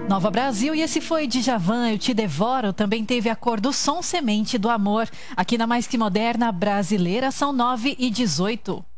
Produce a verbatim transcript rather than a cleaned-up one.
Nova Brasil, e esse foi Djavan, Eu Te Devoro. Também teve a cor do som Semente do Amor. Aqui na Mais Que Moderna Brasileira são nove e dezoito.